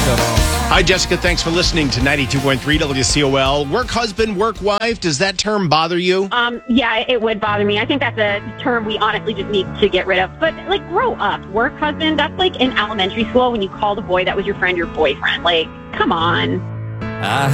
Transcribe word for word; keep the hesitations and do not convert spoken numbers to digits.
that off. Hi, Jessica. Thanks for listening to ninety-two point three W C O L. Work husband, work wife. Does that term bother you? Um, yeah, it would bother me. I think that's a term we honestly just need to get rid of. But, like, grow up. Work husband, that's like in elementary school when you called a boy that was your friend your boyfriend. Like, come on. I